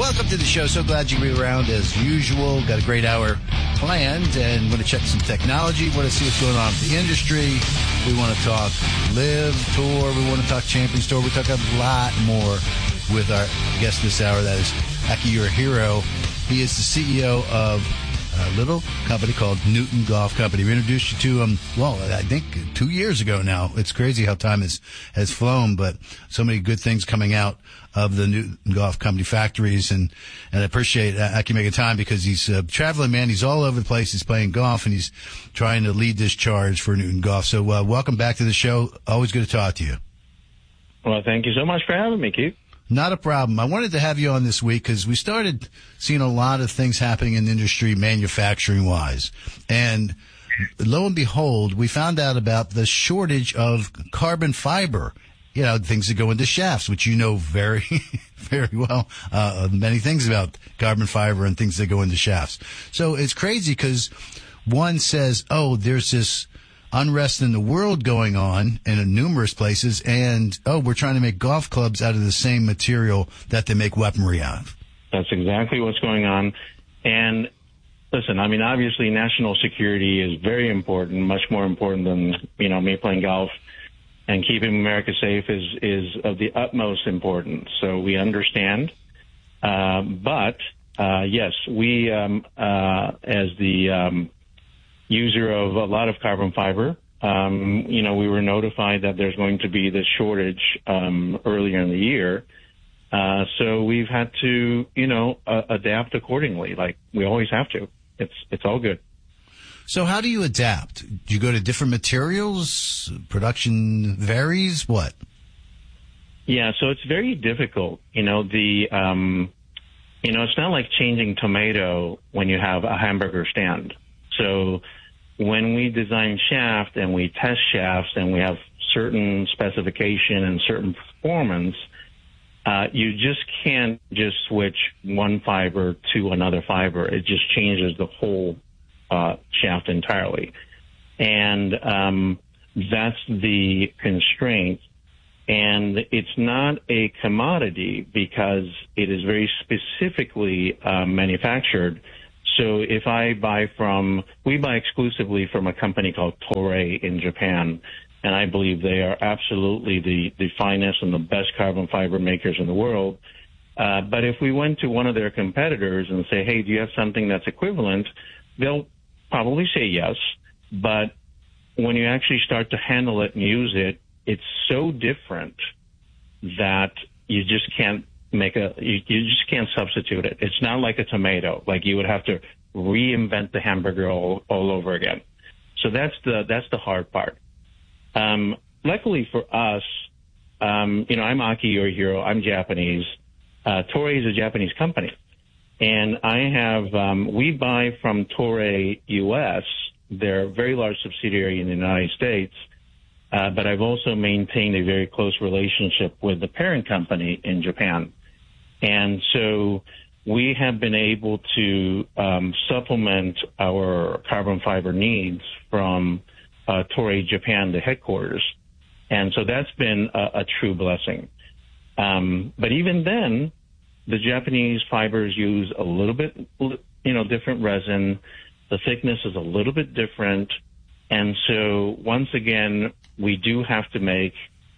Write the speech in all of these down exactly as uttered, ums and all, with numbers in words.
welcome to the show. So glad you can be around as usual. Got a great hour planned, and want to check some technology. Want to see what's going on with the industry. We want to talk Live Tour. We want to talk Champions Tour. We talk a lot more with our guest this hour. That is Aki Yorihiro. He is the C E O of a little company called Newton Golf Company. We introduced you to him, well, I think two years ago now. It's crazy how time has, has flown, but so many good things coming out of the Newton Golf Company factories. And, and I appreciate Aki making time because he's a traveling man. He's all over the place. He's playing golf and he's trying to lead this charge for Newton Golf. So, uh, welcome back to the show. Always good to talk to you. Well, thank you so much for having me, Keith. Not a problem. I wanted to have you on this week because we started seeing a lot of things happening in the industry manufacturing-wise. And lo and behold, we found out about the shortage of carbon fiber, you know, things that go into shafts, which you know very, very well, uh, many things about carbon fiber and things that go into shafts. So it's crazy because one says, oh, there's this unrest in the world going on in numerous places, and, oh, we're trying to make golf clubs out of the same material that they make weaponry out of. That's exactly what's going on. And listen, I mean, obviously national security is very important, much more important than, you know, me playing golf. And keeping America safe is, is of the utmost importance. So we understand. Uh, but, uh, yes, we, um, uh, as the, um, user of a lot of carbon fiber, um, you know, we were notified that there's going to be this shortage um, earlier in the year. Uh, so we've had to, you know, uh, adapt accordingly, like we always have to. It's it's all good. So how do you adapt? Do you go to different materials? Production varies? What? Yeah, so it's very difficult. You know, the um, you know, it's not like changing tomato when you have a hamburger stand. So when we design shaft and we test shafts and we have certain specification and certain performance, uh, you just can't just switch one fiber to another fiber. It just changes the whole uh, shaft entirely. And um, that's the constraint. And it's not a commodity because it is very specifically uh, manufactured. So if I buy from, we buy exclusively from a company called Toray in Japan, and I believe they are absolutely the, the finest and the best carbon fiber makers in the world. Uh, but if we went to one of their competitors and say, hey, do you have something that's equivalent? They'll probably say yes. But when you actually start to handle it and use it, it's so different that you just can't make a, you, you just can't substitute it. It's not like a tomato, like you would have to reinvent the hamburger all, all over again. So that's the, that's the hard part. Um, luckily for us, um, you know, I'm Aki Yorihiro. I'm Japanese. Uh, Toray is a Japanese company. And I have, um, we buy from Toray U S, their very large subsidiary in the United States. Uh, but I've also maintained a very close relationship with the parent company in Japan. And so we have been able to um, supplement our carbon fiber needs from uh, Toray Japan, the headquarters. And so that's been a, a true blessing. Um, but even then, the Japanese fibers use a little bit, you know, different resin. The thickness is a little bit different. And so once again, we do have to make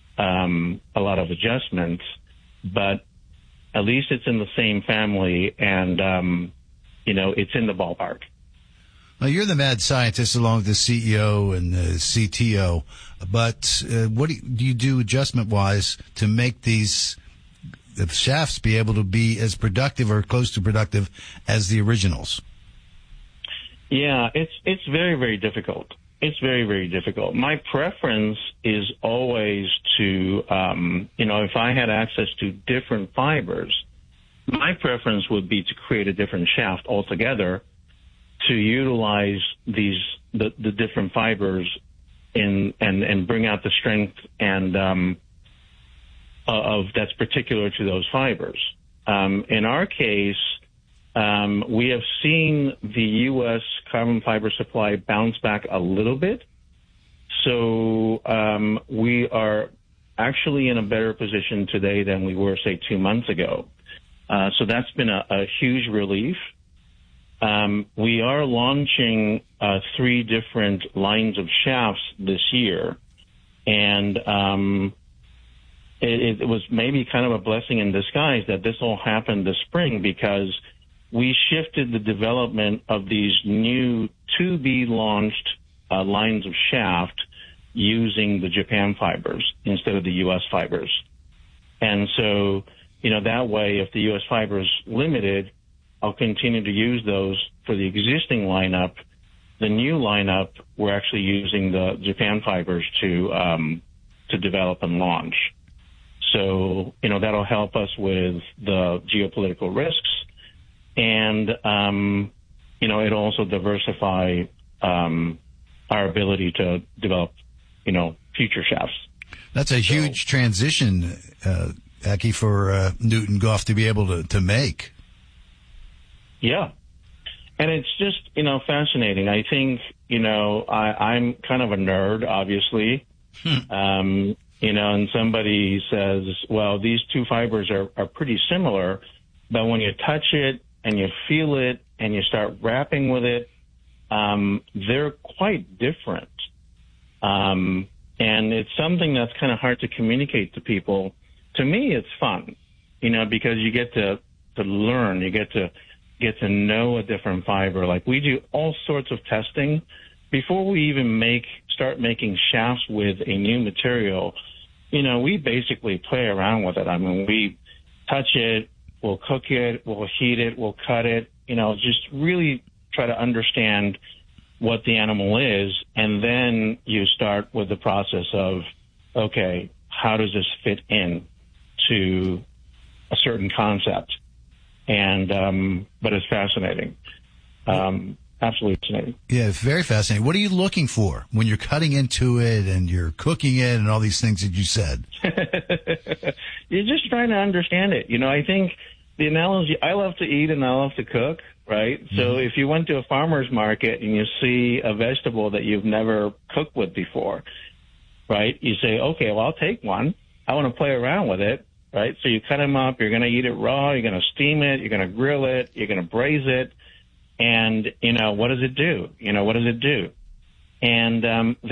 um, a lot of adjustments, but at least it's in the same family, and, um, you know, it's in the ballpark. Now, you're the mad scientist along with the C E O and the C T O, but uh, what do you, do you do adjustment-wise to make these the shafts be able to be as productive or close to productive as the originals? Yeah, it's it's very, very difficult. It's very, very difficult. My preference is always to, um, you know, if I had access to different fibers, my preference would be to create a different shaft altogether to utilize these, the, the different fibers in, and, and bring out the strength and, um, of that's particular to those fibers. Um, in our case, Um, we have seen the U S carbon fiber supply bounce back a little bit. So um, we are actually in a better position today than we were, say, two months ago. Uh, so that's been a, a huge relief. Um, we are launching uh, three different lines of shafts this year, and um, it, it was maybe kind of a blessing in disguise that this all happened this spring, because we shifted the development of these new to-be-launched uh, lines of shaft using the Japan fibers instead of the U S fibers. And so, you know, that way, if the U S fiber is limited, I'll continue to use those for the existing lineup. The new lineup, we're actually using the Japan fibers to um, to develop and launch. So, you know, that'll help us with the geopolitical risks, and um, you know, it'll also diversify um, our ability to develop, you know, future shafts. That's a so, huge transition, uh, Aki, for uh, Newton Golf to be able to, to make. Yeah. And it's just, you know, fascinating. I think, you know, I, I'm kind of a nerd, obviously. Hmm. Um, you know, and somebody says, well, these two fibers are, are pretty similar, but when you touch it and you feel it and you start wrapping with it, um, they're quite different. Um, and it's something that's kind of hard to communicate to people. To me, it's fun, you know, because you get to, to learn, you get to get to know a different fiber. Like, we do all sorts of testing before we even make start making shafts with a new material. You know, we basically play around with it. I mean, we touch it, we'll cook it, we'll heat it, we'll cut it, you know, just really try to understand what the animal is. And then you start with the process of, okay, how does this fit in to a certain concept? And, um, but it's fascinating. Um, absolutely fascinating. Yeah, it's very fascinating. What are you looking for when you're cutting into it and you're cooking it and all these things that you said? You're just trying to understand it. You know, I think the analogy, I love to eat and I love to cook, right? Mm-hmm. So if you went to a farmer's market and you see a vegetable that you've never cooked with before, right? You say, okay, well, I'll take one. I want to play around with it. Right? So you cut them up, you're going to eat it raw, you're going to steam it, you're going to grill it, you're going to braise it. And, you know, what does it do? You know, what does it do? And um,